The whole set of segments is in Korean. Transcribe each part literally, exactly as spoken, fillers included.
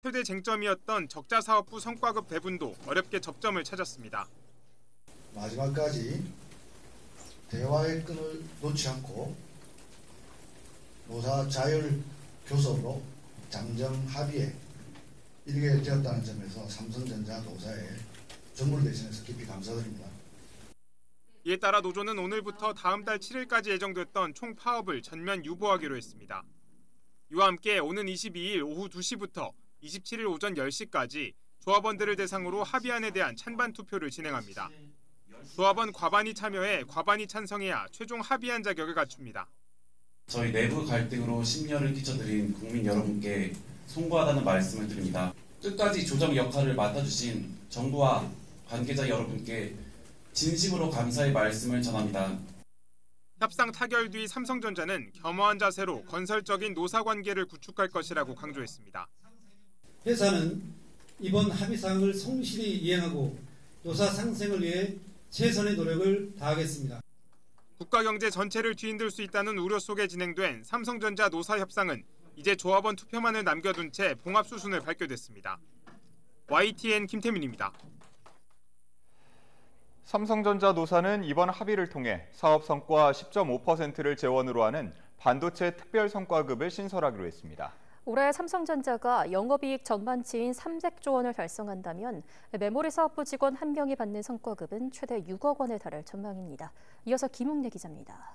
최대 쟁점이었던 적자사업부 성과급 배분도 어렵게 접점을 찾았습니다. 마지막까지 대화의 끈을 놓지 않고 노사 자율 교섭으로 잠정 합의에 이르게 되었다는 점에서 삼성전자 노사에 정부를 대신해서 깊이 감사드립니다. 이에 따라 노조는 오늘부터 다음 달 칠 일까지 예정됐던 총 파업을 전면 유보하기로 했습니다. 이와 함께 오는 이십이일 오후 두 시부터 이십칠일 오전 열 시까지 조합원들을 대상으로 합의안에 대한 찬반 투표를 진행합니다. 조합원 과반이 참여해 과반이 찬성해야 최종 합의안 자격을 갖춥니다. 저희 내부 갈등으로 심려를 끼쳐드린 국민 여러분께 송구하다는 말씀을 드립니다. 끝까지 조정 역할을 맡아주신 정부와 관계자 여러분께 진심으로 감사의 말씀을 전합니다. 협상 타결 뒤 삼성전자는 겸허한 자세로 건설적인 노사관계를 구축할 것이라고 강조했습니다. 회사는 이번 합의사항을 성실히 이행하고 노사 상생을 위해 최선의 노력을 다하겠습니다. 국가 경제 전체를 뒤흔들 수 있다는 우려 속에 진행된 삼성전자 노사 협상은 이제 조합원 투표만을 남겨둔 채 봉합 수순을 밟게 됐습니다. 와이티엔 김태민입니다. 삼성전자 노사는 이번 합의를 통해 사업 성과 십 점 오 퍼센트를 재원으로 하는 반도체 특별 성과급을 신설하기로 했습니다. 올해 삼성전자가 영업이익 전반치인 삼백조 원을 달성한다면 메모리 사업부 직원 한 명이 받는 성과급은 최대 육억 원에 달할 전망입니다. 이어서 김웅래 기자입니다.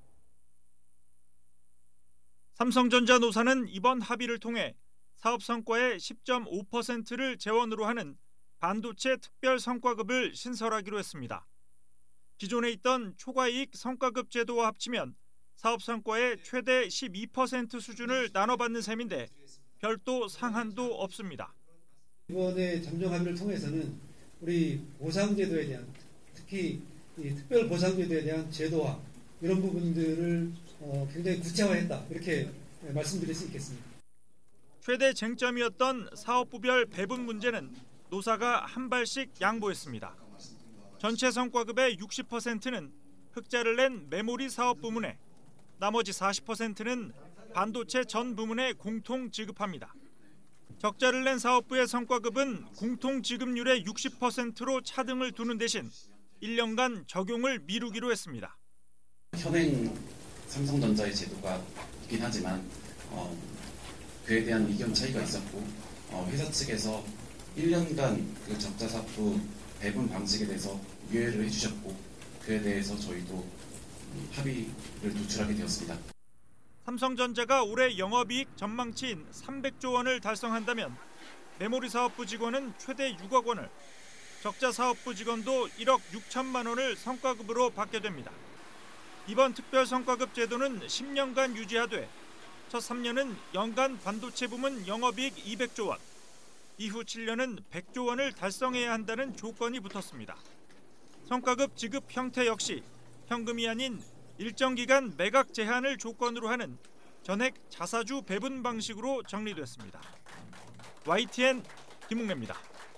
삼성전자 노사는 이번 합의를 통해 사업 성과의 십 점 오 퍼센트를 재원으로 하는 반도체 특별 성과급을 신설하기로 했습니다. 기존에 있던 초과이익 성과급 제도와 합치면 사업 성과의 최대 십이 퍼센트 수준을 나눠받는 셈인데 별도 상한도 없습니다. 이번에 잠정 합의를 통해서는 우리 보상제도에 대한, 특히 이 특별 보상제도에 대한 제도화 이런 부분들을 어, 굉장히 구체화했다, 이렇게 말씀드릴 수 있겠습니다. 최대 쟁점이었던 사업부별 배분 문제는 노사가 한 발씩 양보했습니다. 전체 성과급의 육십 퍼센트는 흑자를 낸 메모리 사업 부문에, 나머지 사십 퍼센트는 반도체 전 부문에 공통 지급합니다. 적자를 낸 사업부의 성과급은 공통 지급률의 육십 퍼센트로 차등을 두는 대신 일 년간 적용을 미루기로 했습니다. 현행 삼성전자의 제도가 있긴 하지만 어, 그에 대한 의견 차이가 있었고 어, 회사 측에서 일 년간 그 적자사업부 배분 방식에 대해서 유예를 해주셨고 그에 대해서 저희도 합의를 도출하게 되었습니다. 삼성전자가 올해 영업이익 전망치인 삼백조 원을 달성한다면 메모리 사업부 직원은 최대 육억 원을, 적자 사업부 직원도 일억 육천만 원을 성과급으로 받게 됩니다. 이번 특별 성과급 제도는 십 년간 유지하되 첫 삼 년은 연간 반도체 부문 영업이익 이백조 원, 이후 칠 년은 백조 원을 달성해야 한다는 조건이 붙었습니다. 성과급 지급 형태 역시 현금이 아닌 일정 기간 매각 제한을 조건으로 하는 전액 자사주 배분 방식으로 정리됐습니다. 와이티엔 김웅래입니다.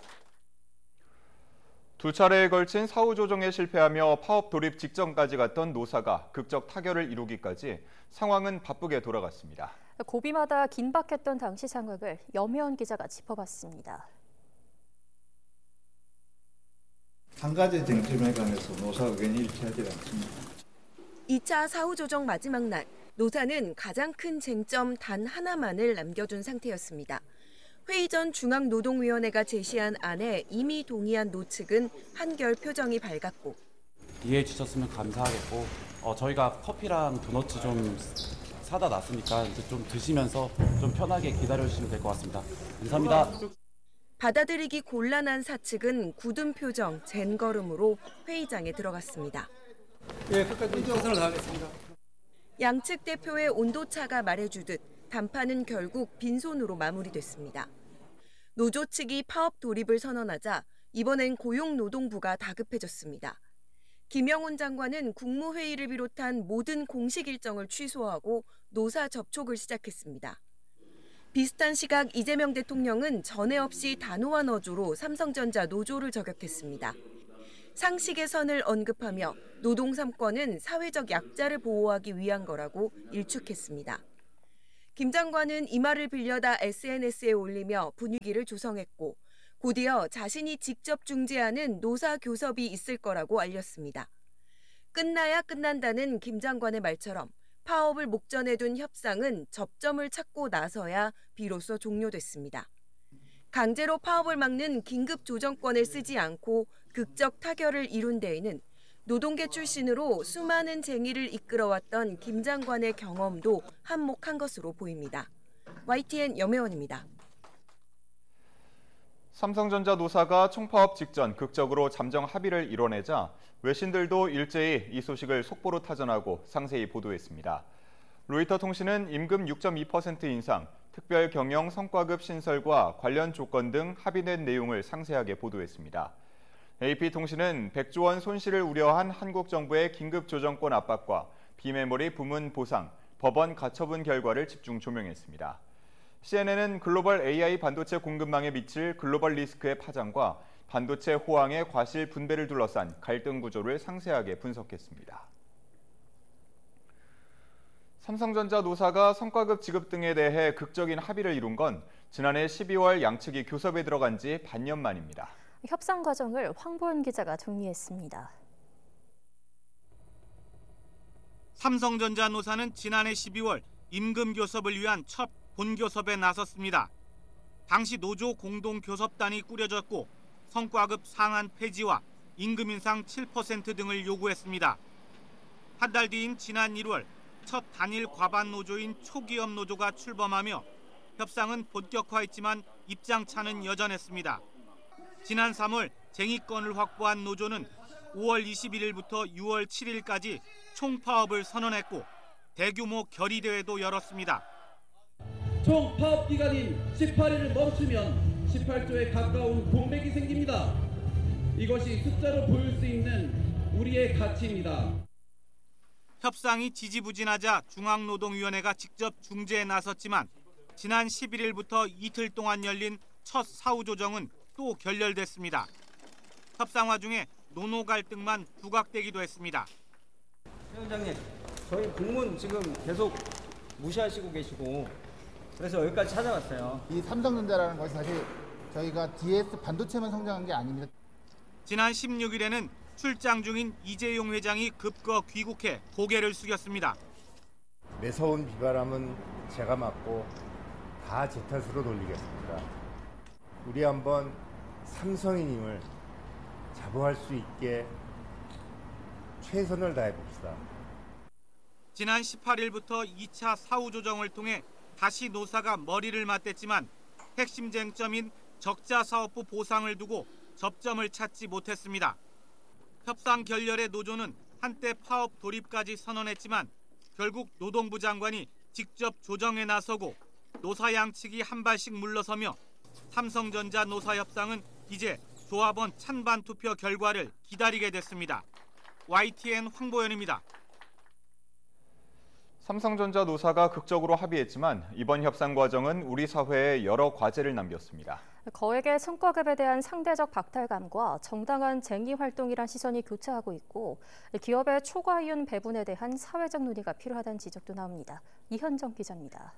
두 차례에 걸친 사후 조정에 실패하며 파업 돌입 직전까지 갔던 노사가 극적 타결을 이루기까지 상황은 바쁘게 돌아갔습니다. 고비마다 긴박했던 당시 상황을 염혜원 기자가 짚어봤습니다. 한 가지 쟁점에 관해서 노사 의견이 일치하지 않습니다. 이 차 사후 조정 마지막 날, 노사는 가장 큰 쟁점 단 하나만을 남겨둔 상태였습니다. 회의 전 중앙노동위원회가 제시한 안에 이미 동의한 노측은 한결 표정이 밝았고, 이해해 주셨으면 감사하겠고 어, 저희가 커피랑 도넛 좀 사다 놨으니까 이제 좀 드시면서 좀 편하게 기다려주시면 될 것 같습니다. 감사합니다. 받아들이기 곤란한 사측은 굳은 표정, 젠걸음으로 회의장에 들어갔습니다. 네, 끝까지 최선을 다하겠습니다. 양측 대표의 온도차가 말해주듯談판은 결국 빈손으로 마무리됐습니다. 노조 측이 파업 돌입을 선언하자 이번엔 고용노동부가 다급해졌습니다. 김영훈 장관은 국무회의를 비롯한 모든 공식 일정을 취소하고 노사 접촉을 시작했습니다. 비슷한 시각 이재명 대통령은 전에 없이 단호한 어조로 삼성전자 노조를 저격했습니다. 상식의 선을 언급하며 노동 삼 권은 사회적 약자를 보호하기 위한 거라고 일축했습니다. 김 장관은 이 말을 빌려다 에스엔에스에 올리며 분위기를 조성했고 곧이어 자신이 직접 중재하는 노사 교섭이 있을 거라고 알렸습니다. 끝나야 끝난다는 김 장관의 말처럼 파업을 목전에 둔 협상은 접점을 찾고 나서야 비로소 종료됐습니다. 강제로 파업을 막는 긴급 조정권을 쓰지 않고 극적 타결을 이룬 데에는 노동계 출신으로 수많은 쟁의를 이끌어왔던 김 장관의 경험도 한몫한 것으로 보입니다. 와이티엔 염혜원입니다. 삼성전자 노사가 총파업 직전 극적으로 잠정 합의를 이뤄내자 외신들도 일제히 이 소식을 속보로 타전하고 상세히 보도했습니다. 로이터 통신은 임금 육 점 이 퍼센트 인상, 특별 경영 성과급 신설과 관련 조건 등 합의된 내용을 상세하게 보도했습니다. 에이피통신은 백조 원 손실을 우려한 한국 정부의 긴급 조정권 압박과 비메모리 부문 보상, 법원 가처분 결과를 집중 조명했습니다. 씨엔엔은 글로벌 에이아이 반도체 공급망에 미칠 글로벌 리스크의 파장과 반도체 호황의 과실 분배를 둘러싼 갈등 구조를 상세하게 분석했습니다. 삼성전자 노사가 성과급 지급 등에 대해 극적인 합의를 이룬 건 지난해 십이월 양측이 교섭에 들어간 지 반년 만입니다. 협상 과정을 황보연 기자가 정리했습니다. 삼성전자 노사는 지난해 십이월 임금 교섭을 위한 첫 본교섭에 나섰습니다. 당시 노조 공동교섭단이 꾸려졌고 성과급 상한 폐지와 임금 인상 칠 퍼센트 등을 요구했습니다. 한 달 뒤인 지난 일월 첫 단일 과반 노조인 초기업 노조가 출범하며 협상은 본격화했지만 입장 차는 여전했습니다. 지난 삼월 쟁의권을 확보한 노조는 오월 이십일일부터 유월 칠일까지 총파업을 선언했고 대규모 결의대회도 열었습니다. 총 파업 기간인 십팔일을 멈추면 십팔조에 가까운 공백이 생깁니다. 이것이 숫자로 보일 수 있는 우리의 가치입니다. 협상이 지지부진하자 중앙노동위원회가 직접 중재에 나섰지만 지난 십일일부터 이틀 동안 열린 첫 사후조정은 또 결렬됐습니다. 협상 와중에 노노 갈등만 부각되기도 했습니다. 최 원장님, 저희 공문 지금 계속 무시하시고 계시고 그래서 여기까지 찾아왔어요. 이 삼성전자라는 것이 사실 저희가 디에스 반도체만 성장한 게 아닙니다. 지난 십육일에는 출장 중인 이재용 회장이 급거 귀국해 고개를 숙였습니다. 매서운 비바람은 제가 맞고 다 제 탓으로 돌리겠습니다. 우리 한번 삼성인임을 자부할 수 있게 최선을 다해 봅시다. 지난 십팔일부터 이 차 사후조정을 통해 다시 노사가 머리를 맞댔지만 핵심 쟁점인 적자 사업부 보상을 두고 접점을 찾지 못했습니다. 협상 결렬의 노조는 한때 파업 돌입까지 선언했지만 결국 노동부 장관이 직접 조정에 나서고 노사 양측이 한 발씩 물러서며 삼성전자 노사 협상은 이제 조합원 찬반 투표 결과를 기다리게 됐습니다. 와이티엔 황보연입니다. 삼성전자 노사가 극적으로 합의했지만 이번 협상 과정은 우리 사회에 여러 과제를 남겼습니다. 거액의 성과급에 대한 상대적 박탈감과 정당한 쟁의 활동이란 시선이 교차하고 있고 기업의 초과 이윤 배분에 대한 사회적 논의가 필요하다는 지적도 나옵니다. 이현정 기자입니다.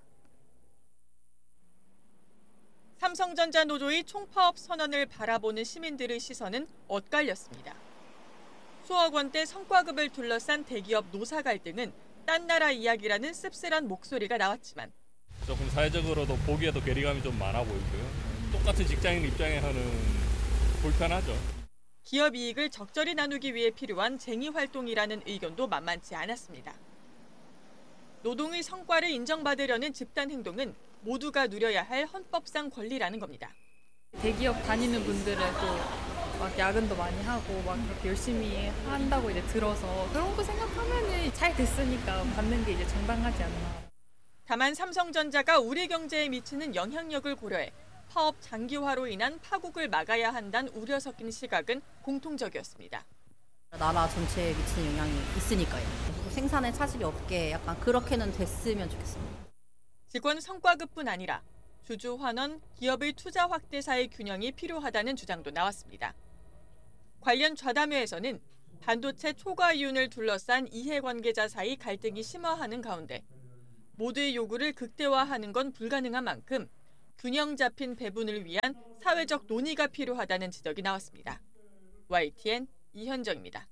삼성전자 노조의 총파업 선언을 바라보는 시민들의 시선은 엇갈렸습니다. 수억 원대 성과급을 둘러싼 대기업 노사 갈등은 딴 나라 이야기라는 씁쓸한 목소리가 나왔지만 조금 사회적으로도 보기에도 괴리감이 좀 많아 보이고요. 똑같은 직장인 입장에서는 불편하죠. 기업 이익을 적절히 나누기 위해 필요한 쟁의 활동이라는 의견도 만만치 않았습니다. 노동의 성과를 인정받으려는 집단 행동은 모두가 누려야 할 헌법상 권리라는 겁니다. 대기업 다니는 분들은 또 막 야근도 많이 하고 막 그렇게 열심히 한다고 이제 들어서 그런 거 생각하면은 잘 됐으니까 받는 게 이제 정당하지 않나. 다만 삼성전자가 우리 경제에 미치는 영향력을 고려해 파업 장기화로 인한 파국을 막아야 한다는 우려 섞인 시각은 공통적이었습니다. 나라 전체에 미치는 영향이 있으니까요. 생산에 차질이 없게 약간 그렇게는 됐으면 좋겠습니다. 직원 성과급뿐 아니라 주주 환원, 기업의 투자 확대사의 균형이 필요하다는 주장도 나왔습니다. 관련 좌담회에서는 반도체 초과 이윤을 둘러싼 이해관계자 사이 갈등이 심화하는 가운데 모두의 요구를 극대화하는 건 불가능한 만큼 균형 잡힌 배분을 위한 사회적 논의가 필요하다는 지적이 나왔습니다. 와이티엔 이현정입니다.